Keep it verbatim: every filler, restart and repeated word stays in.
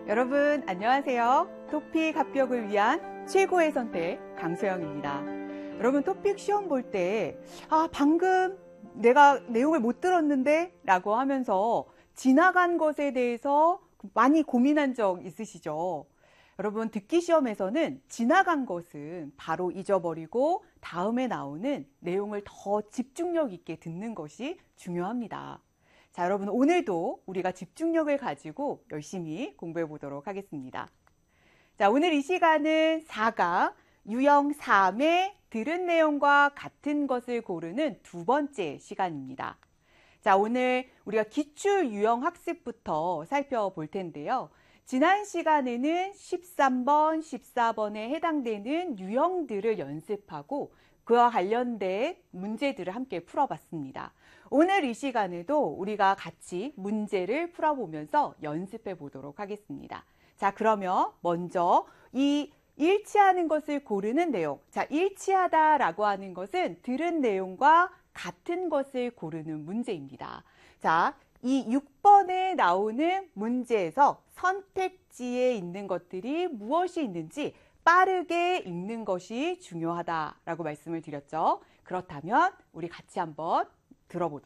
여러분 안녕하세요. 토픽 합격을 위한 최고의 선택 강소영입니다. 여러분 토픽 시험 볼 때 아 방금 내가 내용을 못 들었는데 라고 하면서 지나간 것에 대해서 많이 고민한 적 있으시죠? 여러분 듣기 시험에서는 지나간 것은 바로 잊어버리고 다음에 나오는 내용을 더 집중력 있게 듣는 것이 중요합니다. 자, 여러분 오늘도 우리가 집중력을 가지고 열심히 공부해 보도록 하겠습니다. 자, 오늘 이 시간은 사 강 유형 삼의 들은 내용과 같은 것을 고르는 두 번째 시간입니다. 자, 오늘 우리가 기출 유형 학습부터 살펴볼 텐데요. 지난 시간에는 십삼 번, 십사 번에 해당되는 유형들을 연습하고 그와 관련된 문제들을 함께 풀어봤습니다. 오늘 이 시간에도 우리가 같이 문제를 풀어보면서 연습해 보도록 하겠습니다. 자, 그러면 먼저 이 일치하는 것을 고르는 내용. 자, 일치하다라고 하는 것은 들은 내용과 같은 것을 고르는 문제입니다. 자, 이 육 번에 나오는 문제에서 선택지에 있는 것들이 무엇이 있는지 빠르게 읽는 것이 중요하다라고 말씀을 드렸죠. 그렇다면 우리 같이 한번 들어보도록